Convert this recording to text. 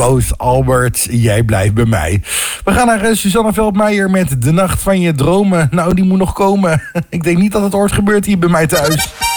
Koos, Albert, jij blijft bij mij. We gaan naar Suzanne Veldmeijer met De Nacht van Je Dromen. Nou, die moet nog komen. Ik denk niet dat het ooit gebeurt hier bij mij thuis.